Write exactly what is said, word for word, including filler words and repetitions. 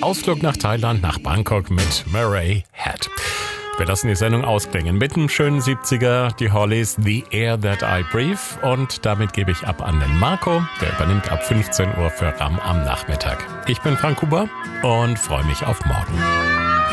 Ausflug nach Thailand, nach Bangkok mit Murray Head. Wir lassen die Sendung ausklingen mit einem schönen siebziger, die Hollies, The Air That I Breathe. Und damit gebe ich ab an den Marco, der übernimmt ab fünfzehn Uhr für RAM am Nachmittag. Ich bin Frank Huber und freue mich auf morgen.